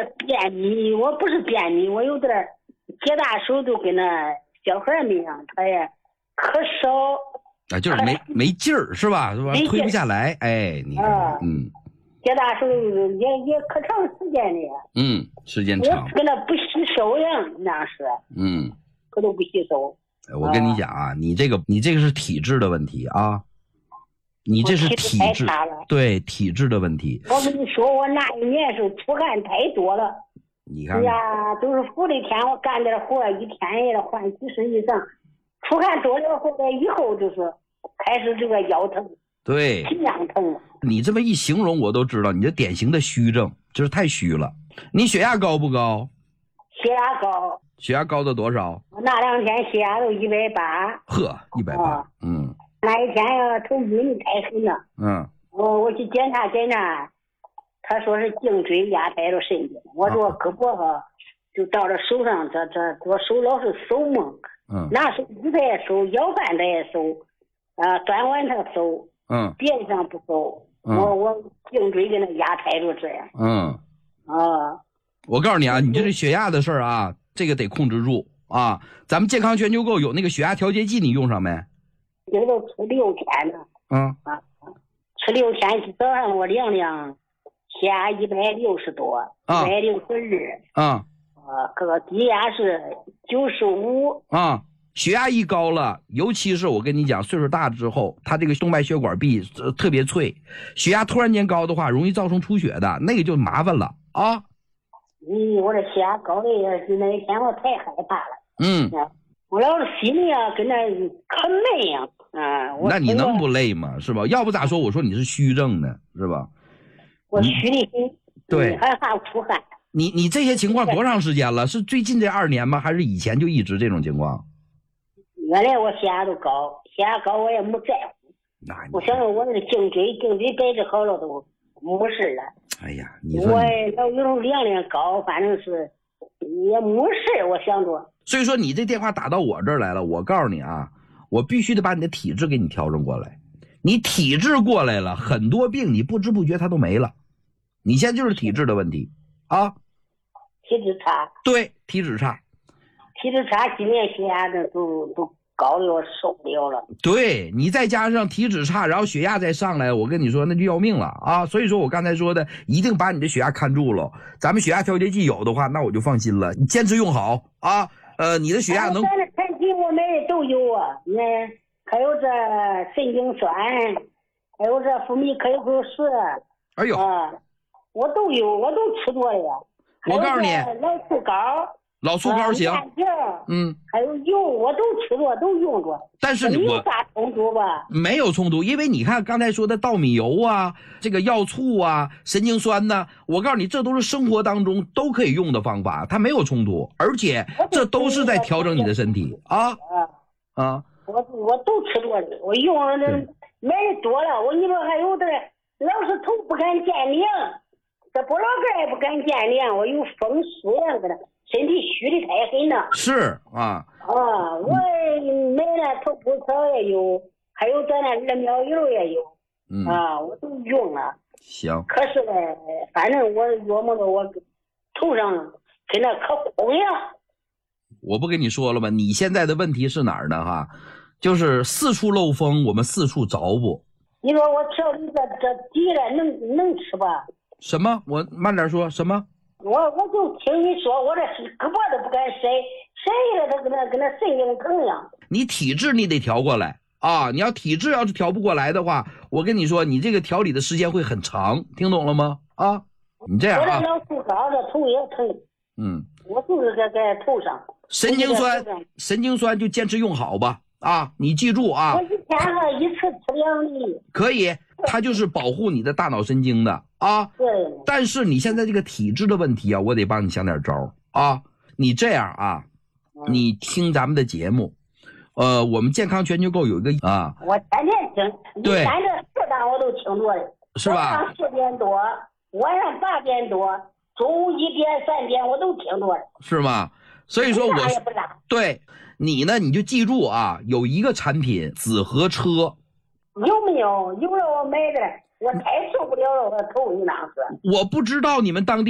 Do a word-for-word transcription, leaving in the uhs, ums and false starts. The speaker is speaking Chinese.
点便秘，我不是便秘，我有点解大手都跟那小孩们一样，他也咳嗽啊，就是没没劲儿是吧？是吧？推不下来，哎，你看，啊、嗯， 解大手也也可长时间的， 嗯，时间长， 我跟那不吸收呀，那是， 嗯， 可都不吸收。 我跟你讲啊，你这个你这个是体质的问题啊。你这是体质，对体质的问题。 我跟你说，我那一年是出汗太多了。 你看， 哎呀，都是福利天，我干点活一天也得换几十以上。出汗多了后来以后就是开始这个腰疼， 对， 心脏疼。 你这么一形容，我都知道你这典型的虚症，就是太虚了。你血压高不高？ 血压高。 血压高到多少？ 我那两天血压都一百八。 呵，一百八，嗯。 那一天呀，头晕太狠了。 嗯， 我我去检查检查，他说是颈椎压迫着神经。我说胳膊哈，就到这手上，这这我手老是手蒙。 嗯， 拿手指他也手，腰板他也手，啊，转弯他手。 嗯， 边上不手。 嗯、 我我颈椎跟他压迫着这样。 嗯， 啊， 我告诉你啊，你这是血压的事儿啊，这个得控制住啊。咱们健康全球购有那个血压调节剂，你用上没？ 这个都吃六天了， 嗯啊，吃六天，早上我量量，血压一百六十多，一百六十二， 啊， 啊，个低压是九十五， 啊，血压一高了，尤其是我跟你讲，岁数大之后，他这个动脉血管壁、呃、特别脆，血压突然间高的话，容易造成出血的，那个就麻烦了啊。 咦、嗯，我这血压高的也是那一天我太害怕了， 嗯。 我老是心里啊，跟那可累呀，啊！ 那你能不累吗？是吧？要不咋说我说你是虚症呢，是吧？ 我虚的很， 对， 还怕出汗。 你你这些情况多长时间了？是最近这二年吗？还是以前就一直这种情况？ 原来我血压都高，血压高我也没在乎。 那我想着我那颈椎颈椎摆置好了都没事了。 哎呀，你说我老有时候量量高，反正是也没事，我想着。 所以说你这电话打到我这儿来了，我告诉你啊，我必须得把你的体质给你调整过来。你体质过来了，很多病你不知不觉它都没了。你现在就是体质的问题啊。 体质差。 对，体质差。 体质差，今年血压的都都高的我受不了了。 对，你再加上体质差，然后血压再上来，我跟你说那就要命了啊！所以说我刚才说的，一定把你的血压看住了。咱们血压调节剂有的话，那我就放心了。你坚持用好啊。呃，你的血压能。 咱的产品我买的都有啊，那还有这神经酸，还有这福米可口石。 哎呦， 啊，我都有，我都吃过了呀。 我告诉你， 老醋膏。 老醋膏行， 嗯，还有油我都吃过，都用过。 但是我没有啥冲突吧？ 没有冲突，因为你看刚才说的稻米油啊，这个药醋啊，神经酸呢，我告诉你，这都是生活当中都可以用的方法，它没有冲突，而且这都是在调整你的身体啊啊！ 我我都吃过的，我用了那买的多了，我你说还有的老是头不敢见脸，这不老盖也不敢见脸，我有风湿呀，搁那。身体虚的太狠了， 是啊， 啊，我买了头补草也有，还有咱那二苗油也有， 嗯啊，我都用了。 行。 可是呢，反正我琢磨着我头上跟那可空呀。 我不跟你说了吗？你现在的问题是哪儿呢？哈，就是四处漏风，我们四处着不。 你说我调理这这底了，能能吃吧？ 什么？我慢点说，什么？ 我我就听你说，我这胳膊都不敢晒，晒了它跟那跟那神经疼一样。 你体质你得调过来啊！你要体质要是调不过来的话，我跟你说，你这个调理的时间会很长，听懂了吗？啊，你这样啊。 我这老吐高，这头也疼。 嗯。 我就是在在头上。 神经酸，神经酸就坚持用好吧啊！你记住啊。 我一天喝一次吃两粒。 可以，它就是保护你的大脑神经的。啊， 对， 但是你现在这个体质的问题啊，我得帮你想点招啊。你这样啊，嗯、你听咱们的节目，呃，我们健康全球购有一个啊， 我天天听， 对， 咱这四档我都听着了， 是吧？ 早上四点多，晚上八点多，中午一点、三点我都听着了， 是吗？所以说我也不拉对你呢，你就记住啊，有一个产品紫河车， 有没有？有了我买的。我太受不了了，我头一那是。 我不知道你们当地。